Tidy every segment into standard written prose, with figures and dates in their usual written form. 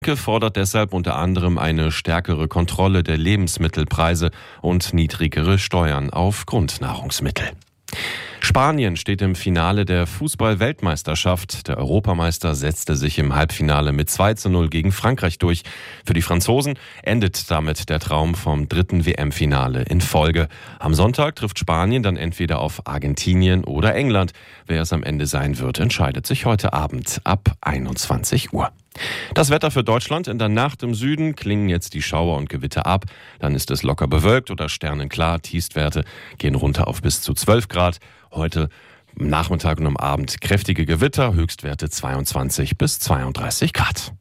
Fordert deshalb unter anderem eine stärkere Kontrolle der Lebensmittelpreise und niedrigere Steuern auf Grundnahrungsmittel. Spanien steht im Finale der Fußball-Weltmeisterschaft. Der Europameister setzte sich im Halbfinale mit 2:0 gegen Frankreich durch. Für die Franzosen endet damit der Traum vom 3. WM-Finale in Folge. Am Sonntag trifft Spanien dann entweder auf Argentinien oder England. Wer es am Ende sein wird, entscheidet sich heute Abend ab 21 Uhr. Das Wetter für Deutschland: in der Nacht im Süden klingen jetzt die Schauer und Gewitter ab. Dann ist es locker bewölkt oder sternenklar. Tiefstwerte gehen runter auf bis zu 12 Grad. Heute am Nachmittag und am Abend kräftige Gewitter, Höchstwerte 22 bis 32 Grad.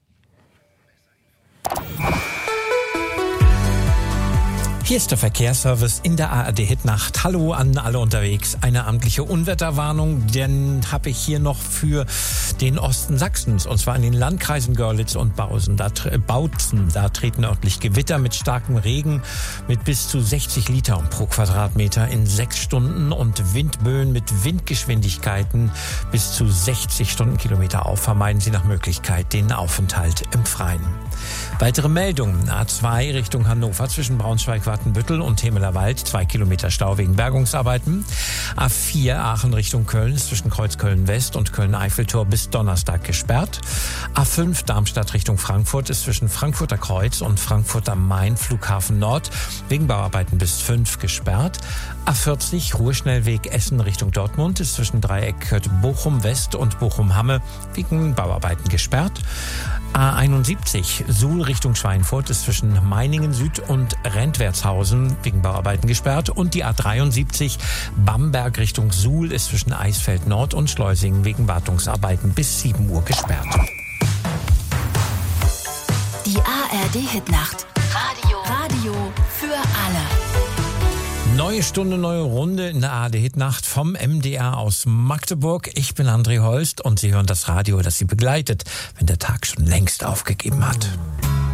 Hier ist der Verkehrsservice in der ARD-Hitnacht. Hallo an alle unterwegs. Eine amtliche Unwetterwarnung, den habe ich hier noch für den Osten Sachsens, und zwar in den Landkreisen Görlitz und Bautzen. Da treten örtlich Gewitter mit starkem Regen mit bis zu 60 Litern pro Quadratmeter in 6 Stunden und Windböen mit Windgeschwindigkeiten bis zu 60 Stundenkilometer auf. Vermeiden Sie nach Möglichkeit den Aufenthalt im Freien. Weitere Meldungen: A2 Richtung Hannover zwischen Braunschweig-Wartenbüttel und Hemelerwald 2 Kilometer Stau wegen Bergungsarbeiten. A4 Aachen Richtung Köln zwischen Kreuzköln-West und Köln-Eiffeltor bis Donnerstag gesperrt. A5 Darmstadt Richtung Frankfurt ist zwischen Frankfurter Kreuz und Frankfurt am Main Flughafen Nord wegen Bauarbeiten bis 5 gesperrt. A40 Ruheschnellweg Essen Richtung Dortmund ist zwischen Dreieck Bochum-West und Bochum-Hamme wegen Bauarbeiten gesperrt. A71 Suhl Richtung Schweinfurt ist zwischen Meiningen Süd und Rentwertshausen wegen Bauarbeiten gesperrt. Und die A73 Bamberg Richtung Suhl ist zwischen Eisfeld Nord und Schleusingen wegen Wartungsarbeiten bis 7 Uhr gesperrt. Die ARD-Hitnacht. Radio für alle. Neue Stunde, neue Runde in der ARD-Hitnacht vom MDR aus Magdeburg. Ich bin André Holst und Sie hören das Radio, das Sie begleitet, wenn der Tag schon längst aufgegeben hat.